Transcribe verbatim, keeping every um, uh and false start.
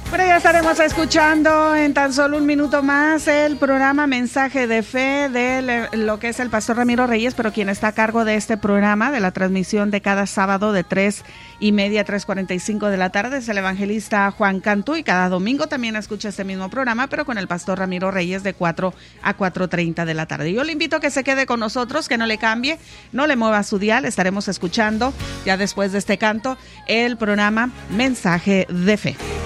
Bueno, ya estaremos escuchando en tan solo un minuto más el programa Mensaje de Fe de lo que es el pastor Ramiro Reyes, pero quien está a cargo de este programa, de la transmisión de cada sábado de tres y media a tres cuarenta y cinco de la tarde, es el evangelista Juan Cantú, y cada domingo también escucha este mismo programa, pero con el pastor Ramiro Reyes de cuatro a cuatro treinta de la tarde. Yo le invito a que se quede con nosotros, que no le cambie, no le mueva su dial, estaremos escuchando ya después de este canto el programa Mensaje de Fe.